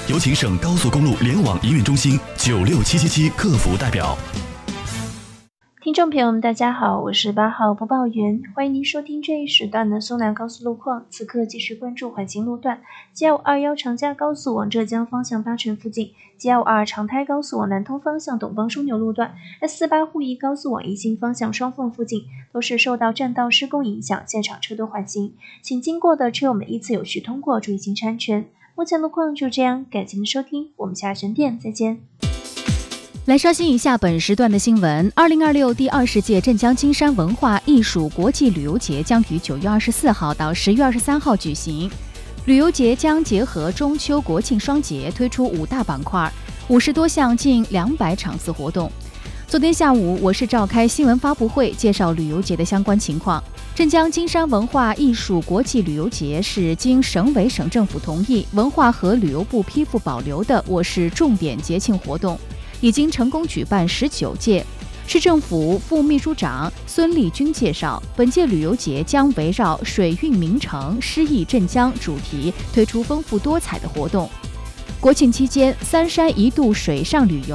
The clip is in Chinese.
有请省高速公路联网营运中心96777客服代表。 听众朋友们，大家好，我是8号播报员，欢迎您收听这一时段的松南高速路况。此刻继续关注环形路段，G521长嘉高速往浙江方向8城附近，G522长台高速往南通方向董方枢纽路段，S48沪宜高速往宜兴方向双凤附近，都是受到占道施工影响，现场车多缓行，请经过的车友们依次有序通过，注意行车安全。目前路况就这样，感谢您的收听，我们下神店再见。 来刷新一下本时段的新闻。2026第20届镇江金山文化艺术国际旅游节将于9月24号到10月23号举行。旅游节将结合中秋国庆双节，推出5大板块，50多项近200场次活动。昨天下午，我市召开新闻发布会，介绍旅游节的相关情况。镇江金山文化艺术国际旅游节是经省委省政府同意，文化和旅游部批复保留的我市重点节庆活动，已经成功举办19届。市政府副秘书长孙立军介绍，本届旅游节将围绕水韵名城、诗意镇江主题，推出丰富多彩的活动。国庆期间，3山一度水上旅游